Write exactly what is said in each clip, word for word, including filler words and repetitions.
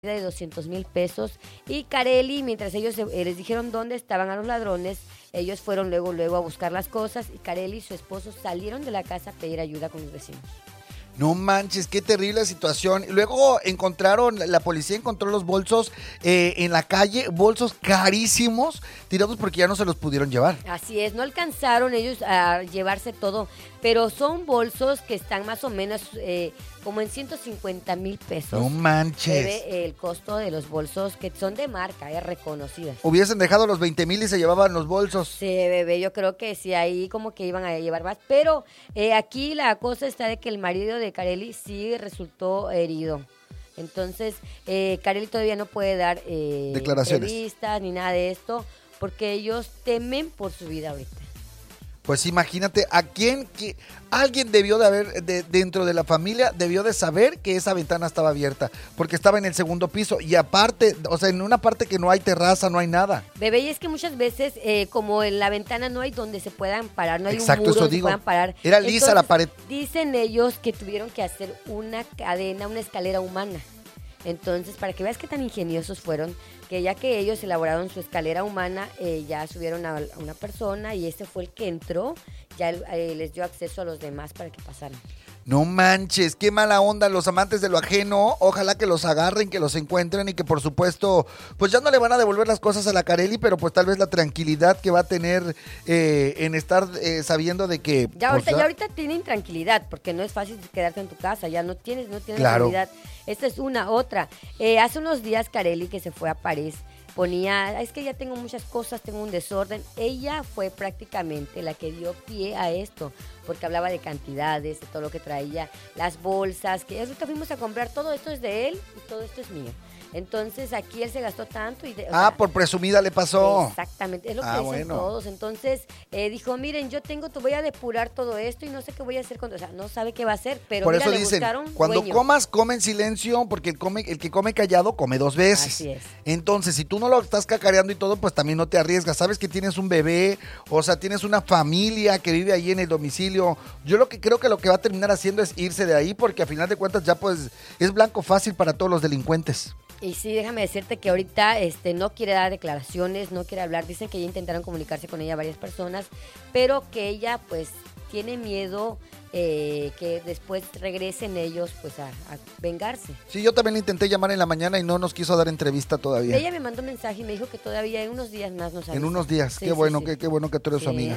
de doscientos mil pesos y Carelli, mientras ellos eh, les dijeron dónde estaban a los ladrones, ellos fueron luego luego a buscar las cosas y Carelli y su esposo salieron de la casa a pedir ayuda con los vecinos. No manches, qué terrible situación. Luego encontraron, la policía encontró los bolsos eh, en la calle, bolsos carísimos, tirados porque ya no se los pudieron llevar. Así es, no alcanzaron ellos a llevarse todo, pero son bolsos que están más o menos eh, como en ciento cincuenta mil pesos. No manches. Debe el costo de los bolsos que son de marca, eh, reconocidas. Hubiesen dejado los veinte mil y se llevaban los bolsos. Sí, bebé, yo creo que sí, ahí como que iban a llevar más, pero eh, aquí la cosa está de que el marido de Carelli sí resultó herido. Entonces, eh, Carelli todavía no puede dar eh, declaraciones, entrevistas ni nada de esto, porque ellos temen por su vida ahorita. Pues imagínate, ¿a quién? Que alguien debió de haber, de, dentro de la familia, debió de saber que esa ventana estaba abierta, porque estaba en el segundo piso y aparte, o sea, en una parte que no hay terraza, no hay nada. Bebé, y es que muchas veces, eh, como en la ventana no hay donde se puedan parar, no hay Exacto, un muro eso donde digo. se puedan parar. Era lisa Entonces, la pared. Dicen ellos que tuvieron que hacer una cadena, una escalera humana. Entonces, para que veas qué tan ingeniosos fueron, que ya que ellos elaboraron su escalera humana, eh, ya subieron a, a una persona y este fue el que entró, ya eh, les dio acceso a los demás para que pasaran. No manches, qué mala onda los amantes de lo ajeno. Ojalá que los agarren, que los encuentren y que por supuesto, pues ya no le van a devolver las cosas a la Carelli, pero pues tal vez la tranquilidad que va a tener eh, en estar eh, sabiendo de que... Ya ahorita, pues, ya ahorita tienen tranquilidad, porque no es fácil quedarte en tu casa, ya no tienes, no tienes claro. tranquilidad. Esta es una, otra. Eh, hace unos días Carelli, que se fue a París, ponía, es que ya tengo muchas cosas, tengo un desorden. Ella fue prácticamente la que dio pie a esto, porque hablaba de cantidades, de todo lo que traía, las bolsas, que ahorita fuimos a comprar, todo esto es de él y todo esto es mío. Entonces aquí él se gastó tanto y de, Ah, sea, por presumida le pasó. Exactamente, es lo que ah, dicen bueno. todos. Entonces eh, dijo, miren, yo tengo, te voy a depurar todo esto y no sé qué voy a hacer con, o sea, no sabe qué va a hacer, pero por mira, eso le dicen, buscaron cuando dueño. comas, come en silencio, porque el, come, el que come callado come dos veces. Así es. Entonces, si tú no lo estás cacareando y todo, pues también no te arriesgas. Sabes que tienes un bebé, o sea, tienes una familia que vive ahí en el domicilio. Yo lo que creo que lo que va a terminar haciendo es irse de ahí, porque a final de cuentas ya pues es blanco fácil para todos los delincuentes. Y sí, déjame decirte que ahorita este, no quiere dar declaraciones, no quiere hablar. Dicen que ya intentaron comunicarse con ella varias personas, pero que ella pues tiene miedo eh, que después regresen ellos pues a, a vengarse. Sí, yo también le intenté llamar en la mañana y no nos quiso dar entrevista todavía. Ella me mandó un mensaje y me dijo que todavía en unos días más nos avisa. En unos días, Sí, qué sí, bueno, sí. Qué, qué bueno que tú eres Sí. su amiga.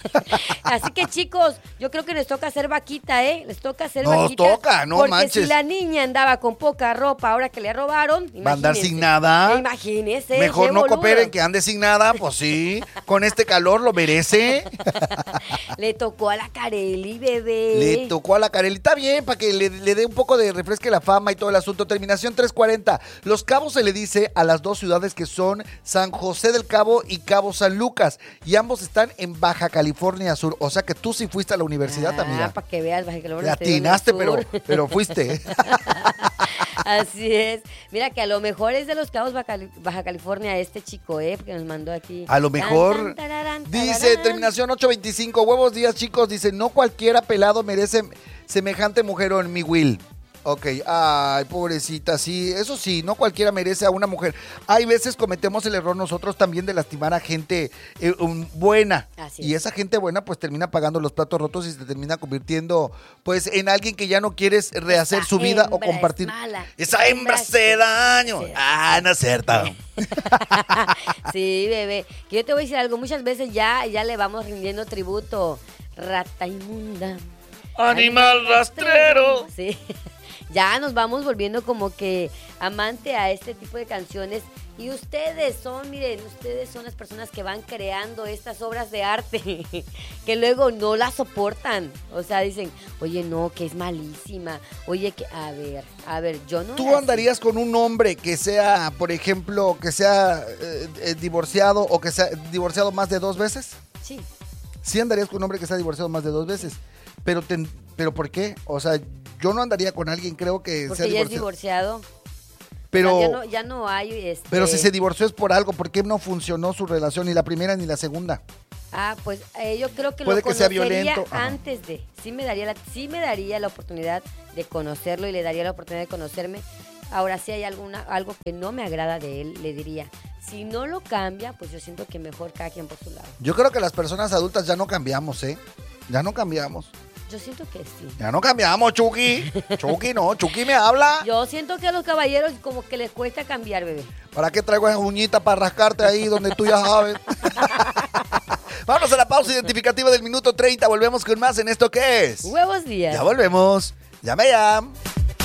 Así que chicos, yo creo que les toca hacer vaquita, ¿eh? Les toca hacer Nos vaquita. toca, no porque manches. si la niña andaba con poca ropa ahora que le robaron, ¿Va a andar imagínense. sin nada? Imagínese. Mejor qué no boludo. cooperen, que ande sin nada, pues sí. Con este calor lo merece. Le tocó a la Carelli, bebé. Le tocó a la Carelli. Está bien, para que le, le dé un poco de refresque la fama y todo el asunto. Terminación trescientos cuarenta. Los Cabos se le dice a las dos ciudades que son San José del Cabo y Cabo San Lucas. Y ambos están en Baja California Sur. O sea que tú sí fuiste a la universidad, ah, amiga. para que veas, Baja Le California. atinaste, pero, pero fuiste. Así es. Mira que a lo mejor es de los Cabos Baja, Baja California este chico, ¿eh? Porque nos mandó aquí. A lo mejor. Tan, tan, tararán, Dice, tararán. terminación ocho veinticinco. Huevos días, chicos. Dice, no cualquiera pelado merece semejante mujerón, mi Will. Ok, ay, pobrecita, sí, eso sí, no cualquiera merece a una mujer. Hay veces cometemos el error nosotros también de lastimar a gente eh, um, buena. Así y es. esa gente buena pues termina pagando los platos rotos y se termina convirtiendo pues en alguien que ya no quieres rehacer Esa su vida o hembra es compartir. mala. Esa hembra Hembra hace sí. daño. Sí. Ah, no es cierto. Sí, bebé. Que yo te voy a decir algo. Muchas veces ya, ya le vamos rindiendo tributo. Rata inmunda. Animal rastrero. Sí. Ya nos vamos volviendo como que amante a este tipo de canciones. Y ustedes son, miren, ustedes son las personas que van creando estas obras de arte, que luego no las soportan. O sea, dicen, oye, no, que es malísima. Oye, que, a ver, a ver, yo no... ¿Tú era andarías con un hombre que sea, por ejemplo, que sea eh, eh, divorciado o que sea divorciado más de dos veces? así. Sí. Sí andarías con un hombre que sea divorciado más de dos veces. Pero, te, ¿pero por qué? O sea, yo no andaría con alguien, creo que Porque sea ya es divorciado. divorciado. Pero, O sea, ya, no, ya no hay... Este... pero si se divorció es por algo. ¿Por qué no funcionó su relación, ni la primera ni la segunda? Ah, pues eh, yo creo que Puede lo que sea conocería violento. Ajá. antes de. Sí me daría la, sí me daría la oportunidad de conocerlo y le daría la oportunidad de conocerme. Ahora, si hay alguna, algo que no me agrada de él, le diría, si no lo cambia, pues yo siento que mejor cada quien por su lado. Yo creo que las personas adultas ya no cambiamos, ¿eh? Ya no cambiamos. Yo siento que sí. Ya no cambiamos, Chucky. Chucky no, Chucky me habla. Yo siento que a los caballeros como que les cuesta cambiar, bebé. ¿Para qué traigo esas uñitas para rascarte ahí donde tú ya sabes? Vámonos a la pausa identificativa del minuto treinta. Volvemos con más en esto que es. Huevos días. Ya volvemos. Llame ya.